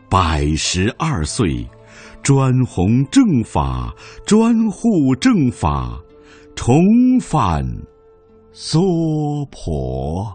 112岁，专弘正法，专护正法，重返娑婆。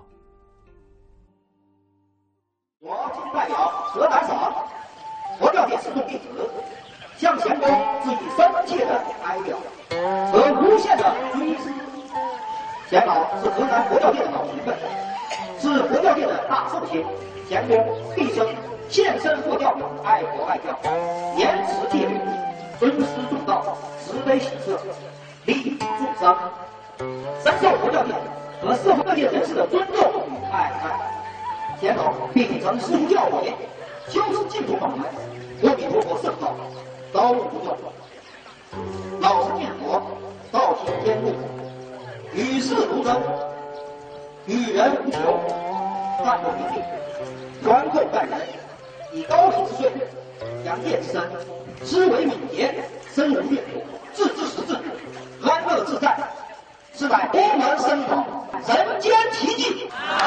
我今代表河南省佛教殿寺众弟子，向贤公致以深切的哀悼和无限的追思。贤老是河南佛教殿的老学问，是佛教殿的大寿星。贤公毕生献身佛教，爱国爱教，严持戒律，尊师重道，慈悲喜舍，利益众生，深受佛教界和社会各界人士的尊重与爱戴。贤老秉承师徒教诲，修持净土法门，阿弥陀佛圣道，刀不断，老实念佛，道体天路，与世如真，与人无求，淡泊名利，宽厚待人，以高体之顺，扬业之身，思维敏捷，深入阅读，自知识字，安乐自在，是乃功能深广，人间奇迹。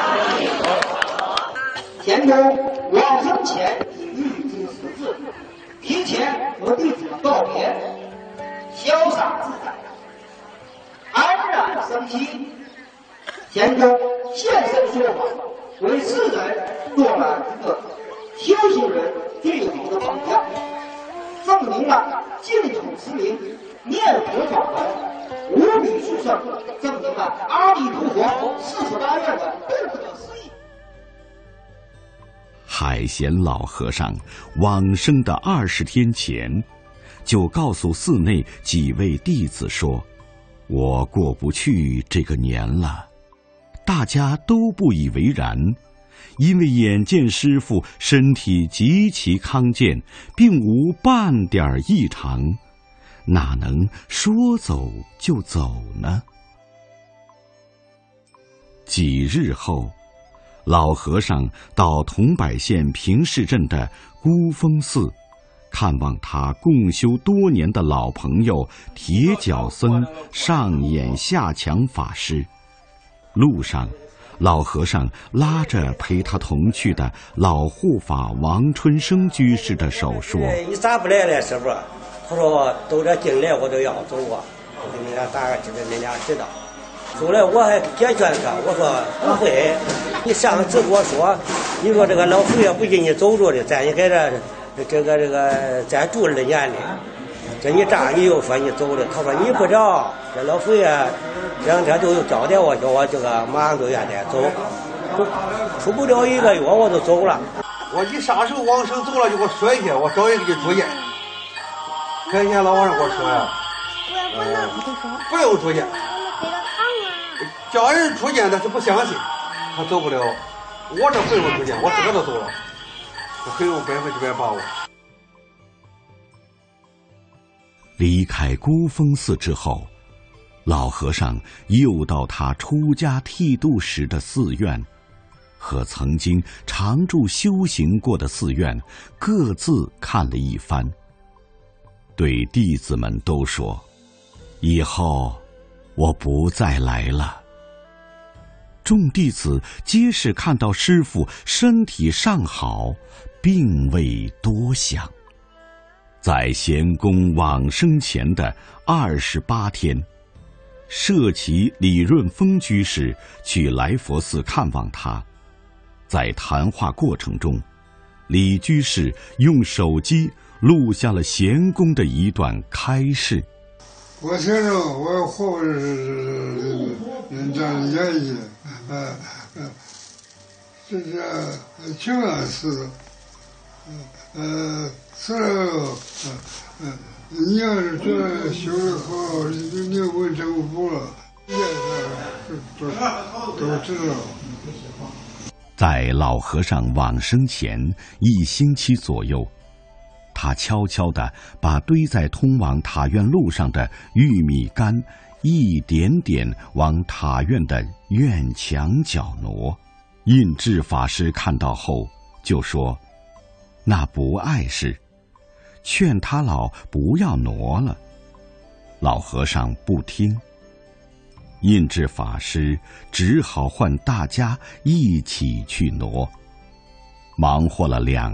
贤公往生前已预知时至，提前和弟子们告别，潇洒自在，安然生息。贤公现身说法，为世人做了一个修行人最有名的榜样，证明了净土持名、念佛法门无比殊胜，证明了阿弥陀佛48愿的不可思议。 海贤老和尚往生的20天前，就告诉寺内几位弟子说：“我过不去这个年了。”大家都不以为然，因为眼见师父身体极其康健，并无半点异常，哪能说走就走呢？几日后，老和尚到桐柏县平市镇的孤峰寺，看望他共修多年的老朋友铁脚僧上演下强法师。路上，老和尚拉着陪他同去的老护法王春生居士的手说：“ 你咋不来了，师傅？”他说：“都这进来我都要走啊，我给你俩打个知道，你俩知道。”后来我还解劝他，我说不会，你上次跟我说，你说这个老佛爷不给你走着的，咱也在这个咱住2年的，这你这样你又说你走了，他说你不知道，这老佛爷2天就交代我，叫我这个马上就愿得走，出不了1个月我就走了。 我你啥时候往生走了就给我说一下，我找一个就住院。开天老和尚给我说呀，不用住院。家人出见他是不相信，他走不了。我这不用出见，我自个都走了，我很有100%把握。 离开孤峰寺之后，老和尚又到他出家剃度时的寺院，和曾经常住修行过的寺院各自看了一番，对弟子们都说：“以后我不再来了。”众弟子皆是看到师父身体尚好，并未多想。在贤公往生前的28天，舍其李润峰居士去来佛寺看望他。在谈话过程中，李居士用手机录下了贤公的一段开示。 我先生，我活着是这样演绎，这是情感是，你要是觉得修得好，你问政府了，都知道。 在老和尚往生前1星期左右，他悄悄地把堆在通往塔院路上的玉米杆一点点往塔院的院墙角挪。印智法师看到后就说：“那不碍事，劝他老不要挪了。”老和尚不听，印智法师只好唤大家一起去挪，忙活了2